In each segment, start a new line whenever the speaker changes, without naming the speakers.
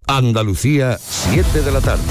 Andalucía, 7 de la tarde.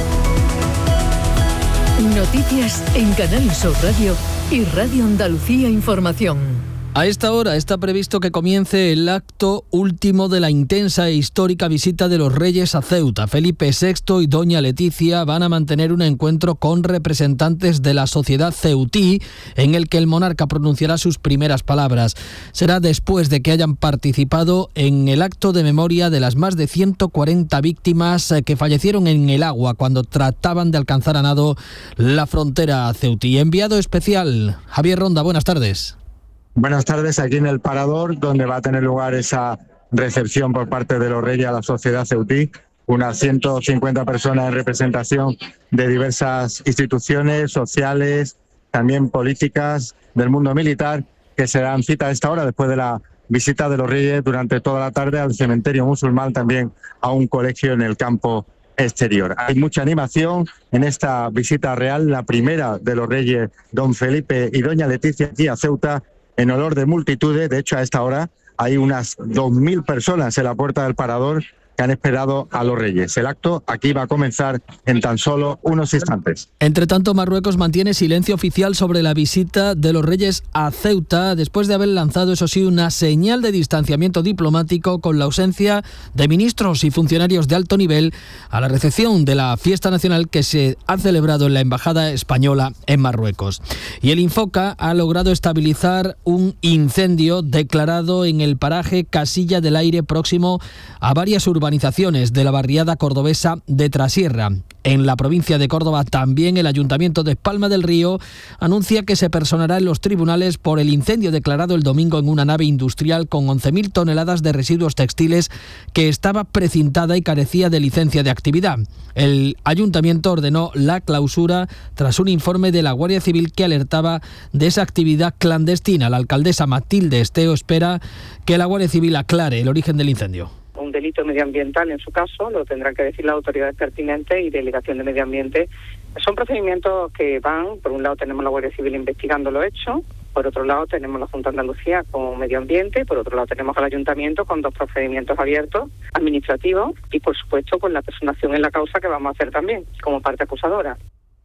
Noticias en Canal Sur Radio y Radio Andalucía Información.
A esta hora está previsto que comience el acto último de la intensa e histórica visita de los Reyes a Ceuta. Felipe VI y doña Leticia van a mantener un encuentro con representantes de la sociedad ceutí en el que el monarca pronunciará sus primeras palabras. Será después de que hayan participado en el acto de memoria de las más de 140 víctimas que fallecieron en el agua cuando trataban de alcanzar a nado la frontera ceutí. Enviado especial, Javier Ronda, buenas tardes.
Buenas tardes, aquí en el Parador, donde va a tener lugar esa recepción por parte de los Reyes a la sociedad ceutí. Unas 150 personas en representación de diversas instituciones sociales, también políticas, del mundo militar, que se dan cita a esta hora después de la visita de los Reyes durante toda la tarde al cementerio musulmán, también a un colegio en el campo exterior. Hay mucha animación en esta visita real, la primera de los Reyes, don Felipe y doña Leticia, aquí a Ceuta, en olor de multitudes. De hecho, a esta hora hay unas 2.000 personas en la puerta del Parador que han esperado a los Reyes. El acto aquí va a comenzar en tan solo unos instantes.
Entre tanto, Marruecos mantiene silencio oficial sobre la visita de los Reyes a Ceuta, después de haber lanzado, eso sí, una señal de distanciamiento diplomático con la ausencia de ministros y funcionarios de alto nivel a la recepción de la fiesta nacional que se ha celebrado en la Embajada Española en Marruecos. Y el Infoca ha logrado estabilizar un incendio declarado en el paraje Casilla del Aire, próximo a varias urbanizaciones de la barriada cordobesa de Trasierra. En la provincia de Córdoba también el Ayuntamiento de Palma del Río anuncia que se personará en los tribunales por el incendio declarado el domingo en una nave industrial con 11.000 toneladas de residuos textiles que estaba precintada y carecía de licencia de actividad. El Ayuntamiento ordenó la clausura tras un informe de la Guardia Civil que alertaba de esa actividad clandestina. La alcaldesa Matilde Esteo espera que la Guardia Civil aclare el origen del incendio.
Un delito medioambiental, en su caso, lo tendrán que decir las autoridades pertinentes y Delegación de Medio Ambiente. Son procedimientos que van, por un lado tenemos la Guardia Civil investigando los hechos, por otro lado tenemos la Junta de Andalucía con Medio Ambiente, por otro lado tenemos al Ayuntamiento con 2 procedimientos abiertos administrativos y, por supuesto, con la personación en la causa que vamos a hacer también como parte acusadora.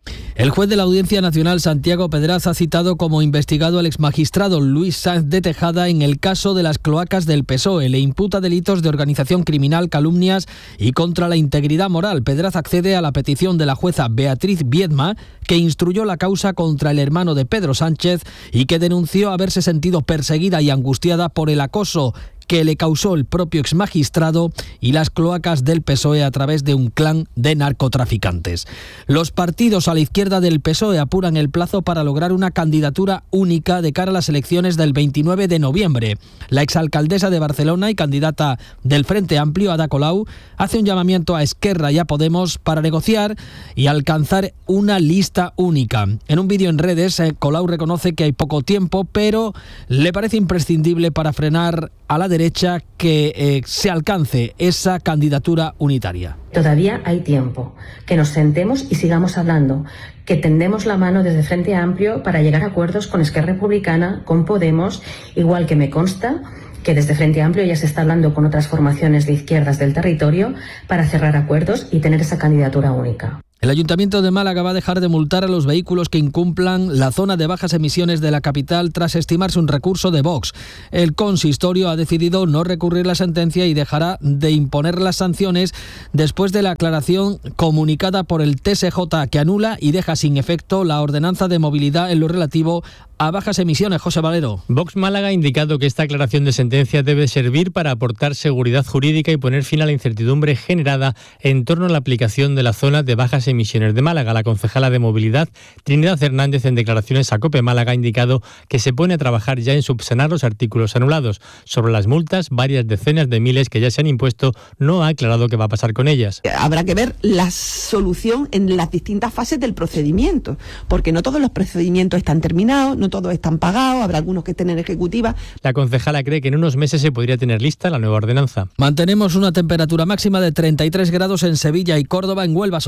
El juez de la Audiencia Nacional, Santiago Pedraz, ha citado como investigado al exmagistrado Luis Sáenz de Tejada en el caso de las cloacas del PSOE. Le imputa delitos de organización criminal, calumnias y contra la integridad moral. Pedraz accede a la petición de la jueza Beatriz Viedma, que instruyó la causa contra el hermano de Pedro Sánchez y que denunció haberse sentido perseguida y angustiada por el acoso que le causó el propio exmagistrado y las cloacas del PSOE a través de un clan de narcotraficantes. Los partidos a la izquierda del PSOE apuran el plazo para lograr una candidatura única de cara a las elecciones del 29 de noviembre. La exalcaldesa de Barcelona y candidata del Frente Amplio, Ada Colau, hace un llamamiento a Esquerra y a Podemos para negociar y alcanzar una lista única. En un vídeo en redes, Colau reconoce que hay poco tiempo, pero le parece imprescindible para frenar a la derecha que se alcance esa candidatura unitaria.
Todavía hay tiempo, que nos sentemos y sigamos hablando, que tendemos la mano desde Frente Amplio para llegar a acuerdos con Esquerra Republicana, con Podemos, igual que me consta que desde Frente Amplio ya se está hablando con otras formaciones de izquierdas del territorio para cerrar acuerdos y tener esa candidatura única.
El Ayuntamiento de Málaga va a dejar de multar a los vehículos que incumplan la zona de bajas emisiones de la capital tras estimarse un recurso de Vox. El consistorio ha decidido no recurrir la sentencia y dejará de imponer las sanciones después de la aclaración comunicada por el TSJ, que anula y deja sin efecto la ordenanza de movilidad en lo relativo a bajas emisiones. José Valero.
Vox Málaga ha indicado que esta aclaración de sentencia debe servir para aportar seguridad jurídica y poner fin a la incertidumbre generada en torno a la aplicación de la zona de bajas emisiones de Málaga. La concejala de Movilidad, Trinidad Hernández, en declaraciones a COPE Málaga, ha indicado que se pone a trabajar ya en subsanar los artículos anulados. Sobre las multas, varias decenas de miles que ya se han impuesto, no ha aclarado qué va a pasar con ellas.
Habrá que ver la solución en las distintas fases del procedimiento, porque no todos los procedimientos están terminados, no todos están pagados, habrá algunos que estén en ejecutiva.
La concejala cree que en unos meses se podría tener lista la nueva ordenanza.
Mantenemos una temperatura máxima de 33 grados en Sevilla y Córdoba. En Huelva son 30,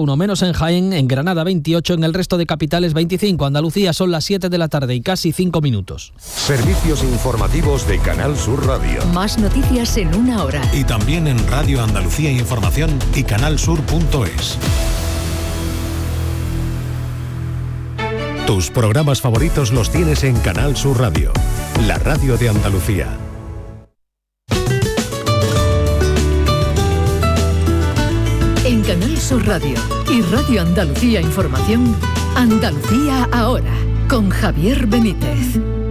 1 menos en Jaén, en Granada 28, en el resto de capitales 25. Andalucía son las 7 de la tarde y casi 5 minutos.
Servicios informativos de Canal Sur Radio.
Más noticias en una hora.
Y también en Radio Andalucía Información y canalsur.es. Tus programas favoritos los tienes en Canal Sur Radio, la radio de Andalucía.
En Canal Sur Radio y Radio Andalucía Información, Andalucía ahora, con Javier Benítez.